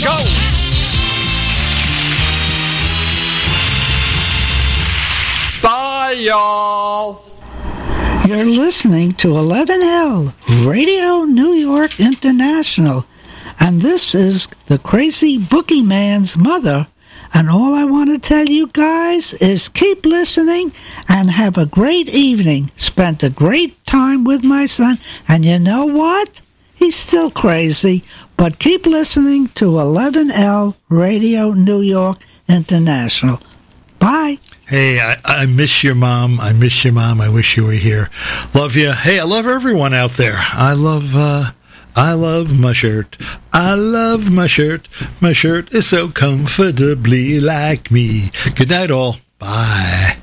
go. Bye, y'all. You're listening to 11L Radio New York International, and this is the Crazy Bookie Man's mother. And all I want to tell you guys is keep listening and have a great evening. Spent a great time with my son, and you know what? He's still crazy, but keep listening to 11L Radio New York International. Bye. Hey, I miss your mom. I miss your mom. I wish you were here. Love you. Hey, I love everyone out there. I love my shirt. I love my shirt. My shirt is so comfortably like me. Good night, all. Bye.